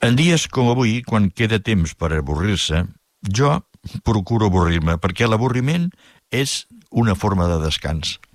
En dies com avui, quan queda temps per avorrir-se, jo procuro avorrir-me, perquè l'avorriment és una forma de descans.